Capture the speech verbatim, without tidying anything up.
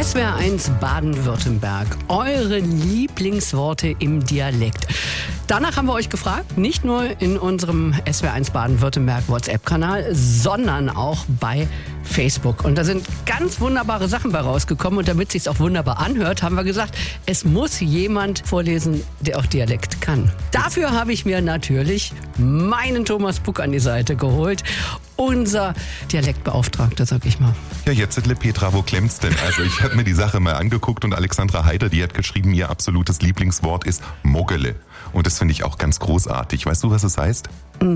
S W R eins Baden-Württemberg. Eure Lieblingsworte im Dialekt. Danach haben wir euch gefragt, nicht nur in unserem S W R eins Baden-Württemberg WhatsApp-Kanal, sondern auch bei Facebook. Und da sind ganz wunderbare Sachen bei rausgekommen. Und damit es sich auch wunderbar anhört, haben wir gesagt, es muss jemand vorlesen, der auch Dialekt kann. Dafür habe ich mir natürlich meinen Thomas Puck an die Seite geholt. Unser Dialektbeauftragter, sag ich mal. Ja, jetzt Petra, wo klemmt's denn? Also ich habe mir die Sache mal angeguckt und Alexandra Heider, die hat geschrieben, ihr absolutes Lieblingswort ist Moggele. Und das finde ich auch ganz großartig. Weißt du, was es heißt?